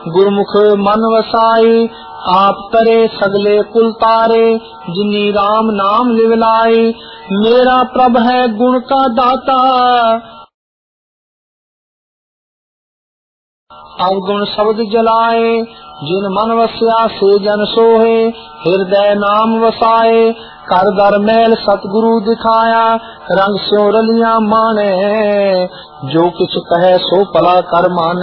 गुरमुख मन वसाई। आप करे सगले कुल तारे, जिनी राम नाम लिवलाई। मेरा प्रभ है गुण का दाता, अवगुण शब्द जलाए। जिन मन वस्या से जन सोहे, हृदय नाम वसाए। कर दर मैल सतगुरु दिखाया, रंग स्यों रलियां माने। जो किछ कहे सो पला कर माने।